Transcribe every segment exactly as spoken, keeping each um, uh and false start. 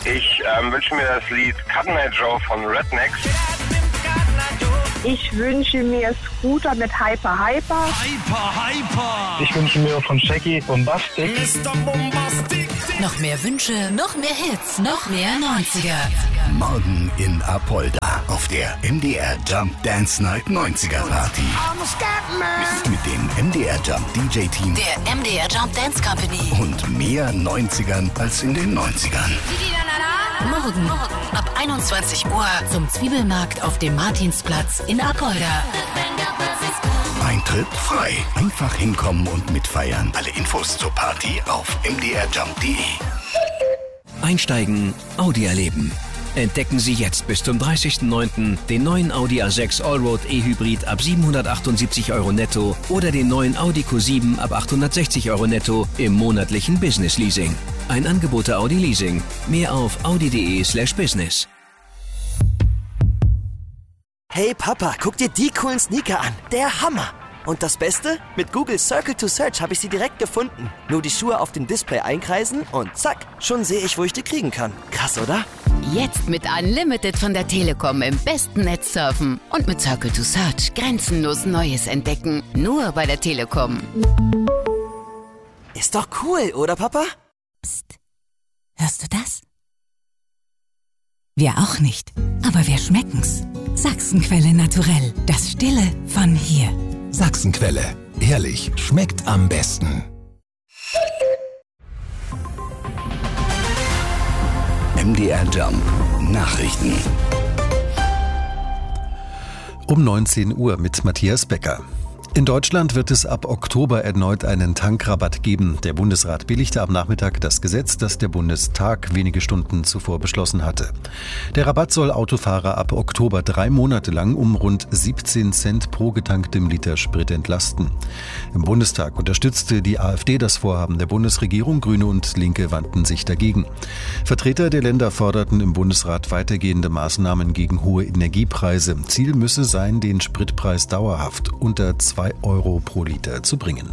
Ich ähm, wünsche mir das Lied Cotton Eye Joe von Rednecks. Ich wünsche mir Scooter mit Hyper Hyper. Hyper Hyper. Ich wünsche mir von Shaggy Bombastic. Mister Bombastic. Noch mehr Wünsche, noch mehr Hits, noch mehr neunziger. Morgen in Apolda auf der M D R Jump Dance Night neunziger Party. Mit dem M D R Jump D J-Team Der M D R Jump Dance Company. und mehr neunzigern als in den neunzigern. Morgen ab einundzwanzig Uhr zum Zwiebelmarkt auf dem Martinsplatz in Apolda. Eintritt frei. Einfach hinkommen und mitfeiern. Alle Infos zur Party auf m d r jump punkt d e. Einsteigen, Audi erleben. Entdecken Sie jetzt bis zum dreißigsten neunten den neuen Audi A sechs Allroad E-Hybrid ab siebenhundertachtundsiebzig Euro netto oder den neuen Audi Q sieben ab achthundertsechzig Euro netto im monatlichen Business Leasing. Ein Angebot der Audi Leasing. Mehr auf audi punkt de slash business. Hey Papa, guck dir die coolen Sneaker an. Der Hammer! Und das Beste? Mit Google Circle to Search habe ich sie direkt gefunden. Nur die Schuhe auf dem Display einkreisen und zack, schon sehe ich, wo ich die kriegen kann. Krass, oder? Jetzt mit Unlimited von der Telekom im besten Netz surfen und mit Circle to Search grenzenlos Neues entdecken. Nur bei der Telekom. Ist doch cool, oder Papa? Psst. Hörst du das? Wir auch nicht, aber wir schmecken's. Sachsenquelle Naturell, das Stille von hier. Sachsenquelle. Ehrlich, schmeckt am besten. M D R Jump Nachrichten. Um neunzehn Uhr mit Matthias Becker. In Deutschland wird es ab Oktober erneut einen Tankrabatt geben. Der Bundesrat billigte am Nachmittag das Gesetz, das der Bundestag wenige Stunden zuvor beschlossen hatte. Der Rabatt soll Autofahrer ab Oktober drei Monate lang um rund siebzehn Cent pro getanktem Liter Sprit entlasten. Im Bundestag unterstützte die AfD das Vorhaben der Bundesregierung. Grüne und Linke wandten sich dagegen. Vertreter der Länder forderten im Bundesrat weitergehende Maßnahmen gegen hohe Energiepreise. Ziel müsse sein, den Spritpreis dauerhaft unter zwei Euro pro Liter zu bringen.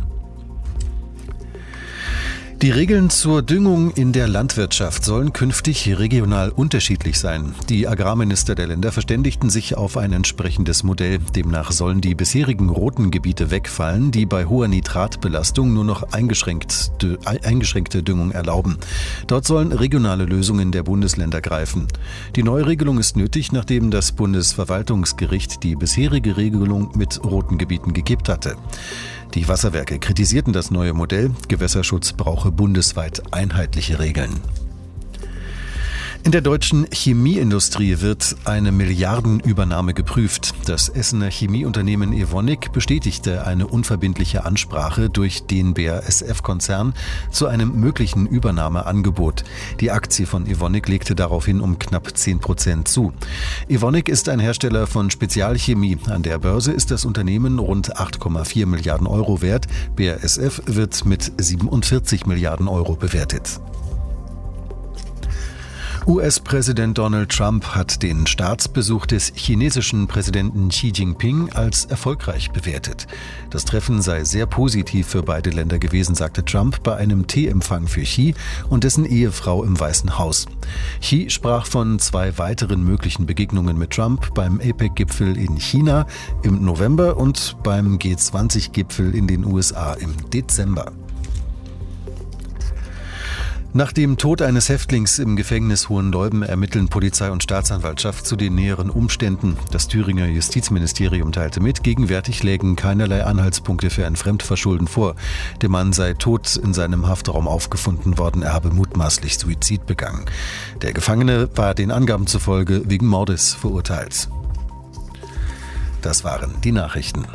Die Regeln zur Düngung in der Landwirtschaft sollen künftig regional unterschiedlich sein. Die Agrarminister der Länder verständigten sich auf ein entsprechendes Modell. Demnach sollen die bisherigen roten Gebiete wegfallen, die bei hoher Nitratbelastung nur noch eingeschränkt, eingeschränkte Düngung erlauben. Dort sollen regionale Lösungen der Bundesländer greifen. Die Neuregelung ist nötig, nachdem das Bundesverwaltungsgericht die bisherige Regelung mit roten Gebieten gekippt hatte. Die Wasserwerke kritisierten das neue Modell. Gewässerschutz brauche bundesweit einheitliche Regeln. In der deutschen Chemieindustrie wird eine Milliardenübernahme geprüft. Das Essener Chemieunternehmen Evonik bestätigte eine unverbindliche Ansprache durch den B A S F-Konzern zu einem möglichen Übernahmeangebot. Die Aktie von Evonik legte daraufhin um knapp zehn Prozent zu. Evonik ist ein Hersteller von Spezialchemie. An der Börse ist das Unternehmen rund acht Komma vier Milliarden Euro wert. B A S F wird mit siebenundvierzig Milliarden Euro bewertet. U S-Präsident Donald Trump hat den Staatsbesuch des chinesischen Präsidenten Xi Jinping als erfolgreich bewertet. Das Treffen sei sehr positiv für beide Länder gewesen, sagte Trump bei einem Teeempfang für Xi und dessen Ehefrau im Weißen Haus. Xi sprach von zwei weiteren möglichen Begegnungen mit Trump beim APEC-Gipfel in China im November und beim G zwanzig-Gipfel in den U S A im Dezember. Nach dem Tod eines Häftlings im Gefängnis Hohenleuben ermitteln Polizei und Staatsanwaltschaft zu den näheren Umständen. Das Thüringer Justizministerium teilte mit, gegenwärtig lägen keinerlei Anhaltspunkte für ein Fremdverschulden vor. Der Mann sei tot in seinem Haftraum aufgefunden worden, er habe mutmaßlich Suizid begangen. Der Gefangene war den Angaben zufolge wegen Mordes verurteilt. Das waren die Nachrichten.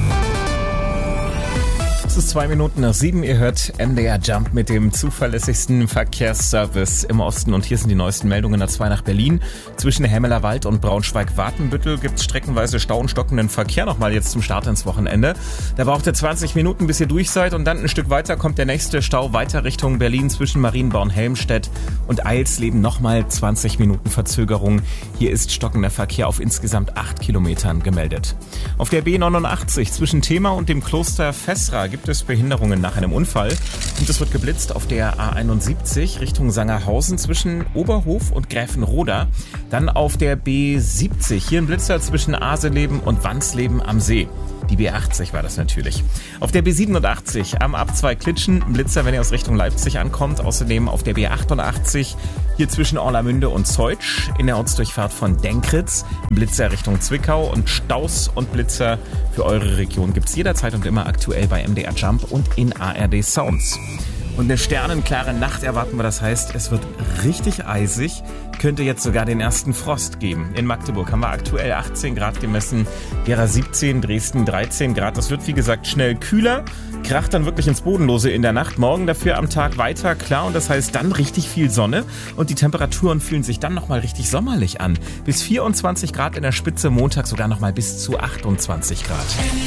Es ist zwei Minuten nach sieben. Ihr hört M D R Jump mit dem zuverlässigsten Verkehrsservice im Osten. Und hier sind die neuesten Meldungen. A zwei nach Berlin. Zwischen Hemmelerwald und Braunschweig-Watenbüttel gibt es streckenweise Stau und stockenden Verkehr. Nochmal jetzt zum Start ins Wochenende. Da braucht ihr zwanzig Minuten, bis ihr durch seid. Und dann ein Stück weiter kommt der nächste Stau weiter Richtung Berlin zwischen Marienborn-Helmstedt und Eilsleben. Nochmal zwanzig Minuten Verzögerung. Hier ist stockender Verkehr auf insgesamt acht Kilometern gemeldet. Auf der B neunundachtzig zwischen Thema und dem Kloster Fessra gibt gibt es Behinderungen nach einem Unfall. Und es wird geblitzt auf der A einundsiebzig Richtung Sangerhausen zwischen Oberhof und Gräfenroda. Dann auf der B siebzig, hier ein Blitzer zwischen Aseleben und Wansleben am See. Die B achtzig war das natürlich. Auf der B siebenundachtzig am Abzweig Klitschen, ein Blitzer, wenn ihr aus Richtung Leipzig ankommt. Außerdem auf der B achtundachtzig hier zwischen Orlamünde und Zeutsch in der Ortsdurchfahrt von Denkritz. Ein Blitzer Richtung Zwickau und Staus und Blitzer für eure Region gibt's jederzeit und immer aktuell bei M D R Jump und in A R D Sounds. Und eine sternenklare Nacht erwarten wir, das heißt, es wird richtig eisig, könnte jetzt sogar den ersten Frost geben. In Magdeburg haben wir aktuell achtzehn Grad gemessen, Gera siebzehn, Dresden dreizehn Grad. Das wird wie gesagt schnell kühler, kracht dann wirklich ins Bodenlose in der Nacht. Morgen dafür am Tag weiter klar und das heißt dann richtig viel Sonne und die Temperaturen fühlen sich dann nochmal richtig sommerlich an. Bis vierundzwanzig Grad in der Spitze, Montag sogar nochmal bis zu achtundzwanzig Grad.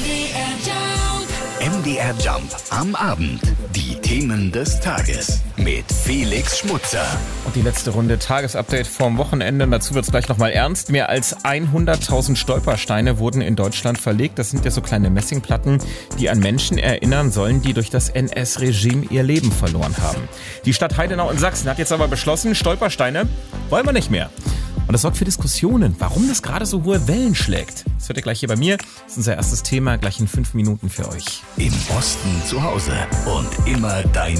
M D R Jump am Abend. Die Themen des Tages mit Felix Schmutzer. Und die letzte Runde Tagesupdate vom Wochenende. Und dazu wird es gleich nochmal ernst. Mehr als hunderttausend Stolpersteine wurden in Deutschland verlegt. Das sind ja so kleine Messingplatten, die an Menschen erinnern sollen, die durch das N S-Regime ihr Leben verloren haben. Die Stadt Heidenau in Sachsen hat jetzt aber beschlossen, Stolpersteine wollen wir nicht mehr. Und das sorgt für Diskussionen, warum das gerade so hohe Wellen schlägt. Das hört ihr gleich hier bei mir. Das ist unser erstes Thema, gleich in fünf Minuten für euch. Im Osten zu Hause und immer deine